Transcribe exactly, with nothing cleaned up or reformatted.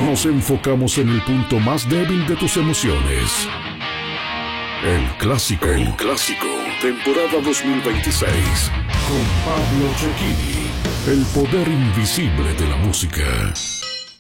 nos enfocamos en el punto más débil de tus emociones. El Clásico. El Clásico. Temporada dos mil veintiséis. Con Pablo Cecchini. El poder invisible de la música.